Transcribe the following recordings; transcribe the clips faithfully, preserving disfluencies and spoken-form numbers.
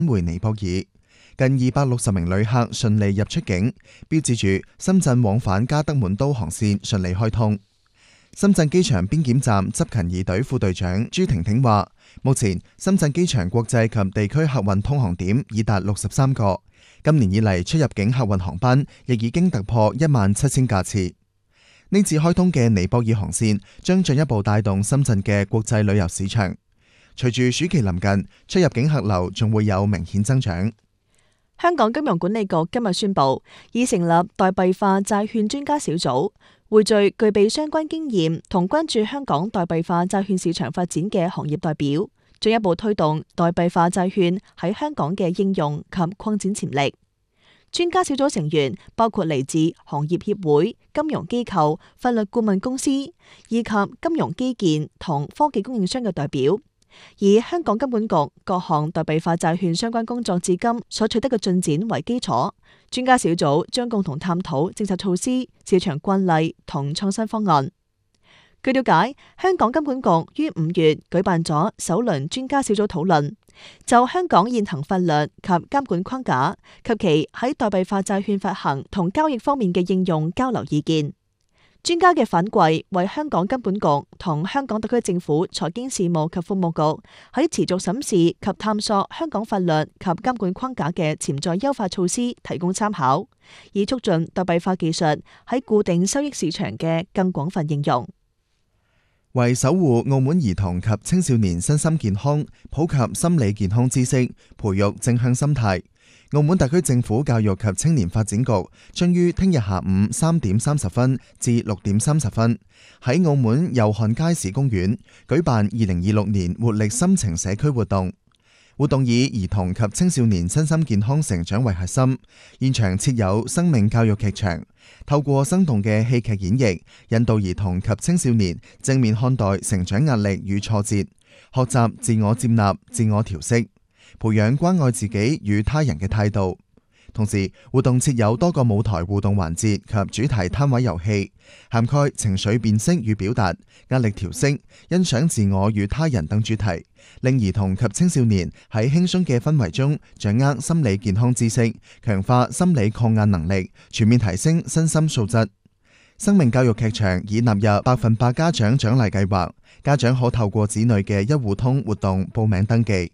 回尼泊爾，近二百六十名旅客順利入出境，標誌住深圳往返加德滿都航線順利開通。深圳機場邊檢站執勤二隊副隊長朱婷婷話，目前深圳機場國際及地區客運通航點已達六十三個，今年以嚟出入境客運航班亦已經突破一萬七千架次。呢次開通嘅尼泊爾航線將進一步帶動深圳嘅國際旅遊市場。隨住暑期臨近，出入境客流仲會有明顯增長。 香港金融管理局今日宣布，已成立代幣化債券專家小組，匯聚具備相關經驗同關注香港代幣化債券市場發展嘅行業代表，進一步推動代幣化債券喺香港嘅應用及擴展潛力。專家小組成員包括嚟自行業協會、金融機構、法律顧問公司以及金融基建同科技供應商嘅代表，以香港金管局各項代幣化債券相關工作至今所取得嘅進展為基礎。專家小組將共同探討政策措施、市場慣例同創新方案。據了解，香港金管局於五月舉辦咗首輪專家小組討論，就香港現行法律及監管框架及其喺代幣化債券發行同交易方面嘅應用交流意見。專家嘅反饋為香港金管局同香港特區政府財經事務及庫務局喺持續審視及探索香港法律及監管框架嘅潛在優化措施提供參考，以促進代幣化技術喺固定收益市場嘅更廣泛應用。 為守護澳門兒童及青少年身心健康，普及心理健康知識，培育正向心態，澳門特區政府教育及青年發展局將於聽日下午三點三十分至六點三十分喺澳門祐漢街市公園舉辦二零二六年活力心情社區活動。活動以兒童及青少年身心健康成長為核心，現場設有生命教育劇場，透過生動嘅戲劇演繹，引導兒童及青少年正面看待成長壓力與挫折，學習自我接納、自我調適，培養關愛自己與他人嘅態度。同時，活動設有多個舞台互動環節及主題攤位遊戲，涵蓋情緒辨識與表達、壓力調適、欣賞自我與他人等主題，令兒童及青少年喺輕鬆嘅氛圍中掌握心理健康知識，強化心理抗壓能力，全面提升身心素質。生命教育劇場已納入百分百家長獎勵計劃，家長可透過子女嘅一戶通活動報名登記。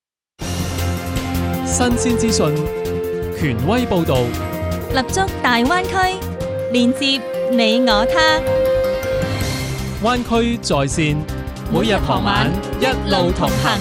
新鮮資訊，權威報導， 立足大灣區，連接你我他。 灣區在線，每日傍晚一路同行。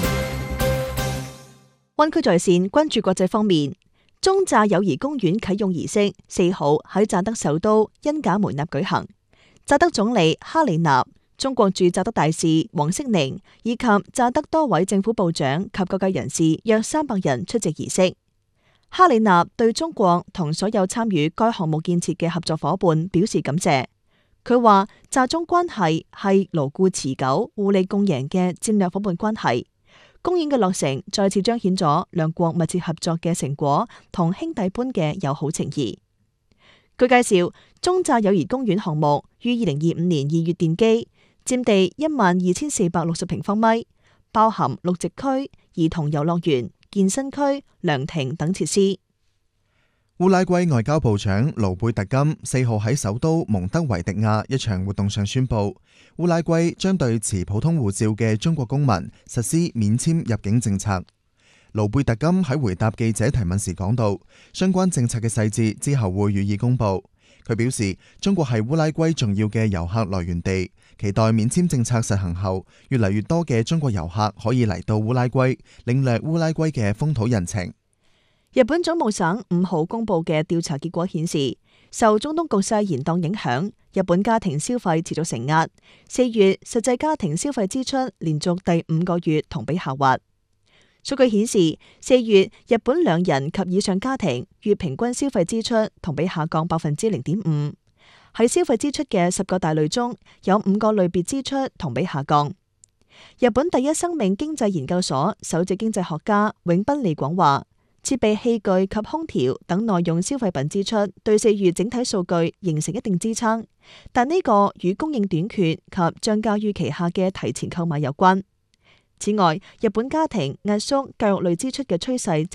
灣區在線關注國際方面，中乍友誼公園啟用儀式四號喺乍得首都恩賈梅納舉行，乍得總理哈里納、中國駐乍得大使黃色寧以及乍得多位政府部長及各界人士約三百人出席儀式。哈里納對中國同所有參與該項目建設嘅合作伙伴表示感謝。佢話乍中關係係牢固持久、互利共贏嘅戰略伙伴關係。公園嘅落成再次彰顯咗兩國密切合作嘅成果同兄弟般嘅友好情誼。據介紹，中乍友誼公園項目於二零二五年二月奠基，佔地一萬二千四百六十平方米，包含綠植區、兒童遊樂園、健身區、涼亭等設施。 烏拉圭外交部長盧貝特金四號喺首都蒙德維迪亞一場活動上宣布，烏拉圭將對持普通護照嘅中國公民實施免簽入境政策。盧貝特金喺回答記者提問時講到，相關政策嘅細節之後會予以公布。佢表示，中國係烏拉圭重要嘅遊客來源地，期待免簽政策實行後，越嚟越多嘅中國遊客可以嚟到烏拉圭，領略烏拉圭嘅風土人情。 日本總務省五號公布嘅調查結果顯示，受中東局勢延宕影響，日本家庭消費持續承壓。四月實際家庭消費支出連續第五個月同比下滑。數據顯示，四月日本兩人及以上家庭月平均消費支出同比下降百分之零點五。喺消費支出嘅十個大類中，有五個類別支出同比下降。日本第一生命經濟研究所首席經濟學家永濱利廣話，設備器具及空調等耐用消費品支出對四月整體數據形成一定支撐，但呢個與供應短缺及漲價預期下嘅提前購買有關。此外，日本家庭壓縮教育類支出嘅趨勢